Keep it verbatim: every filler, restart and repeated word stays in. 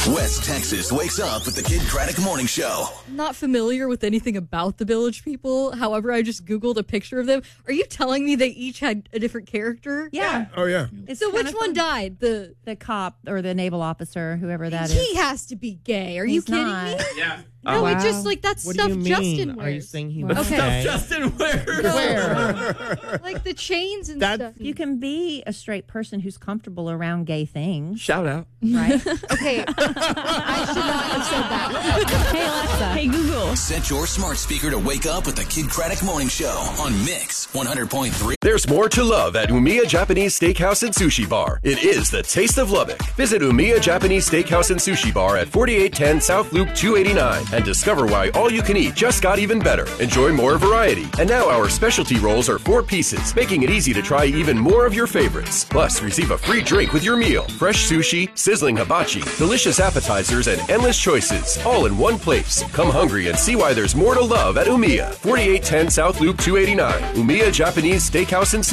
West Texas wakes up with the Kid Craddock Morning Show. I'm not familiar with anything about the Village People. However, I just Googled a picture of them. Are you telling me they each had a different character? Yeah. Oh, yeah. It's So kind which of one fun. died? The The cop or the naval officer, whoever that is. He has to be gay. Are you He's kidding not. me? Yeah. No, Oh, it wow. just like that's What stuff do you mean? Justin wears. Are you saying he was Okay. gay? Justin wears. No. Like the chains and That's- stuff. You can be a straight person who's comfortable around gay things, Shout out. right? Okay, I should not have said that. Hey, Alexa. Hey, Google. Set your smart speaker to wake up with the Kid Craddock Morning Show on Mix one hundred point three. There's more to love at Umiya Japanese Steakhouse and Sushi Bar. It is the taste of Lubbock. Visit Umiya Japanese Steakhouse and Sushi Bar at forty-eight ten South Loop two eighty-nine and discover why all you can eat just got even better. Enjoy more variety. And now our specialty rolls are four pieces, making it easy to try even more of your favorites. Plus, receive a free drink with your meal. Fresh sushi, sizzling hibachi, delicious appetizers, and endless choices, all in one place. Come hungry and see why there's more to love at Umiya. forty-eight ten South Loop two eighty-nine. Umiya Japanese Steakhouse and Sushi